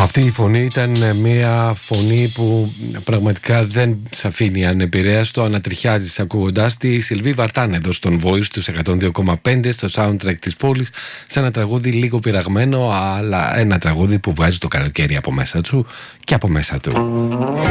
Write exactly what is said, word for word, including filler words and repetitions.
Αυτή η φωνή ήταν μια φωνή που πραγματικά δεν σε αφήνει ανεπηρέαστο, ανατριχιάζεις ακούγοντάς τη. Σιλβί Βαρτάν εδώ στον Voice τους εκατόν δύο κόμμα πέντε, στο soundtrack της πόλης, σε ένα τραγούδι λίγο πειραγμένο, αλλά ένα τραγούδι που βγάζει το καλοκαίρι από μέσα του και από μέσα του.